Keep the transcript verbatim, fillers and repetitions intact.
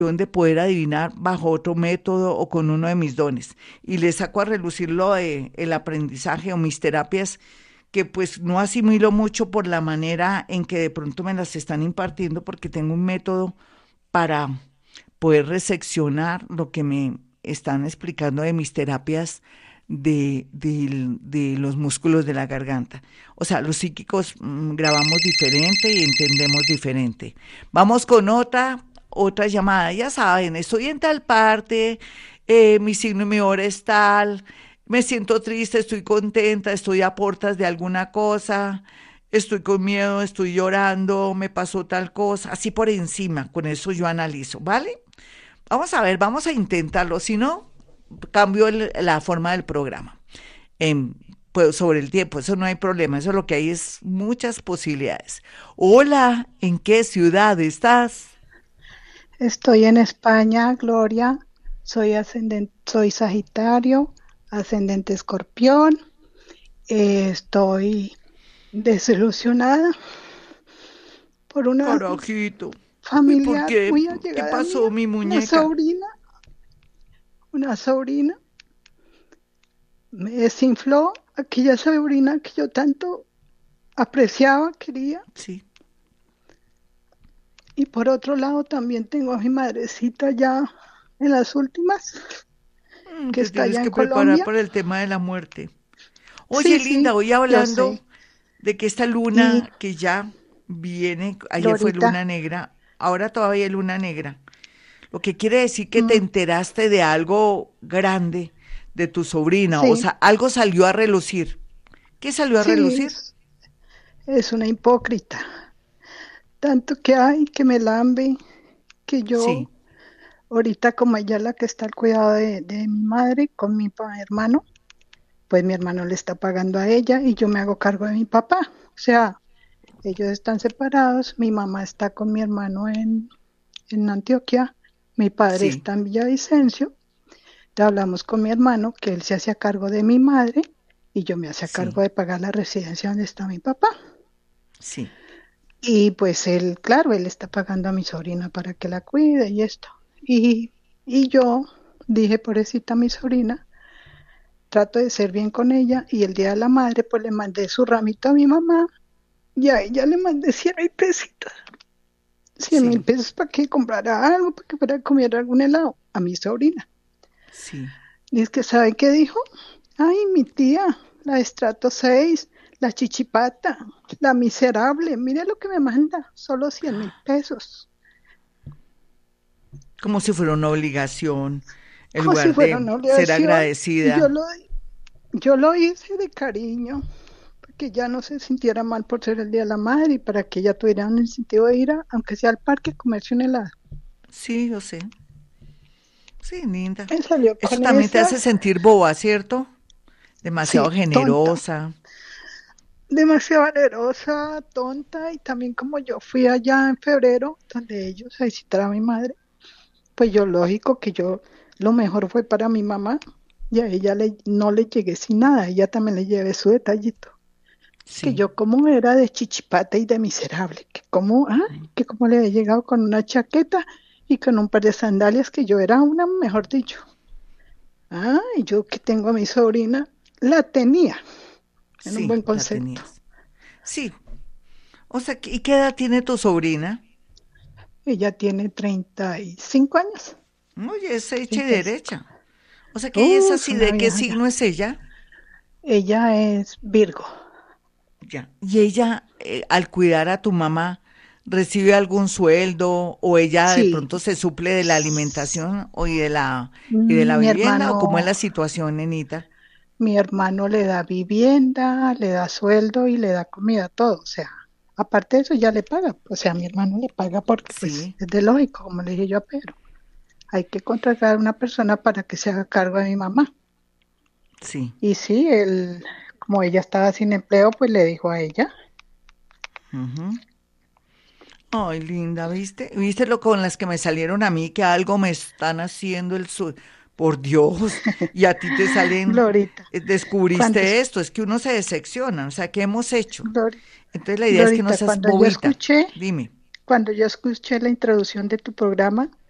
de poder adivinar bajo otro método o con uno de mis dones. Y le saco a relucir lo de el aprendizaje o mis terapias que pues no asimilo mucho por la manera en que de pronto me las están impartiendo porque tengo un método para poder reseccionar lo que me están explicando de mis terapias de, de, de los músculos de la garganta. O sea, los psíquicos mm, grabamos diferente y entendemos diferente. Vamos con otra, otra llamada. Ya saben, estoy en tal parte, eh, mi signo y mi hora es tal, me siento triste, estoy contenta, estoy a portas de alguna cosa, estoy con miedo, estoy llorando, me pasó tal cosa, así por encima, con eso yo analizo, ¿vale? Vamos a ver, vamos a intentarlo, si no, cambio el- la forma del programa. Em, pues sobre el tiempo, eso no hay problema, eso lo que hay es muchas posibilidades. Hola, ¿en qué ciudad estás? Estoy en España, Gloria. Soy ascendente, soy Sagitario, ascendente Escorpión. Eh, estoy desilusionada por una Carajito. ¿Y por familiar qué? muy ¿Qué allegada pasó, mía, mi una muñeca? sobrina, una sobrina. Me desinfló aquella sobrina que yo tanto apreciaba, quería. Sí. Y por otro lado también tengo a mi madrecita ya en las últimas, Mm, que te está tienes allá en que preparar Colombia. para el tema de la muerte. Oye, Sí, linda, sí, hoy yo hablando sé. de que esta Y luna que ya viene, ayer fue Glorita, luna negra, ahora todavía hay luna negra, lo que quiere decir que te mm, enteraste de algo grande de tu sobrina, o sí, sea, algo salió a relucir. ¿Qué salió a sí, relucir? es, es una hipócrita. Tanto que hay que me lambe, que Sí, yo, ahorita como ella es la que está al cuidado de, de mi madre con mi pa- hermano, pues mi hermano le está pagando a ella y yo me hago cargo de mi papá. O sea, ellos están separados, mi mamá está con mi hermano en, en Antioquia, mi padre sí, está en Villavicencio. Te hablamos con mi hermano que él se hacía cargo de mi madre y yo me hacía sí, cargo de pagar la residencia donde está mi papá. sí, Y pues él, claro, él está pagando a mi sobrina para que la cuide y esto. Y, y yo dije, pobrecita mi sobrina, trato de ser bien con ella y el día de la madre pues le mandé su ramito a mi mamá y a ella le mandé cien mil pesitos, cien mil sí, pesos para que comprara algo, para que fuera a comer algún helado a mi sobrina. sí. Y es que, ¿sabe qué dijo? Ay, mi tía, la estrato seis, la chichipata, la miserable, mire lo que me manda, solo cien mil pesos. Como si fuera una obligación, en Como si lugar fuera de una ser obligación. Y yo agradecida. lo, yo lo hice de cariño, para que ella no se sintiera mal por ser el Día de la Madre y para que ella tuviera un incentivo de ir, a, aunque sea al parque, a comerse un helado. Sí, yo sé. Sí, linda. Él salió Eso con también te esa, hace sentir boba, ¿cierto? Demasiado sí, tonta, generosa. demasiado valerosa, tonta, y también como yo fui allá en febrero, donde ellos a visitar a mi madre, pues yo lógico que yo, lo mejor fue para mi mamá, y a ella le, no le llegué sin nada, a ella también le llevé su detallito. Que Sí. yo como era de chichipata y de miserable, que como, ah, que como le había llegado con una chaqueta y con un par de sandalias, que yo era una, mejor dicho. Ah, y yo que tengo a mi sobrina, la tenía en un Sí, buen la concepto. tenías. Sí. O sea, ¿y qué edad tiene tu sobrina? Ella tiene treinta y cinco años, Oye, es hecha y treinta y cinco. derecha. O sea, que ella es Uh, es así. una ¿De qué vieja ya. signo es ella? Ella es Virgo. Ya. Y ella, eh, al cuidar a tu mamá, ¿recibe algún sueldo o ella de Sí, pronto se suple de la alimentación o y de la, y de la mm, mi vivienda o cómo es hermano, la situación, nenita? mi hermano le da vivienda, le da sueldo y le da comida, todo. O sea, aparte de eso ya le paga. O sea, mi hermano le paga porque pues Sí, es de lógico, como le dije yo a Pedro. Hay que contratar a una persona para que se haga cargo de mi mamá. sí. Y sí, él, como ella estaba sin empleo, pues le dijo a ella. Ujú. Ay, linda, ¿viste? ¿Viste lo con las que me salieron a mí que algo me están haciendo el su... Por Dios, y a ti te salen, Glorita, eh, cuando, descubriste esto, es que uno se decepciona, o sea, ¿qué hemos hecho? Glori- Entonces la idea es que no Glorita, seas cuando yo bobita. escuché, Dime. cuando yo escuché la introducción de tu programa,